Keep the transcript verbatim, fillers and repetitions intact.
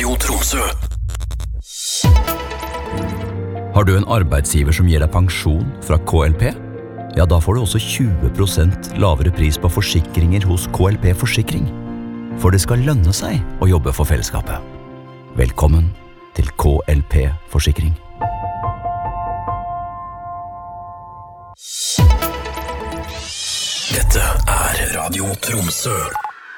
Radio Tromsø. Har du en arbeidsgiver som gir deg pensjon fra K L P? Ja, da får du også tjue prosent lavere pris på forsikringer hos K L P Forsikring. For det skal lønne seg å jobbe for fellesskapet. Velkommen til K L P Forsikring. Dette er Radio Tromsø.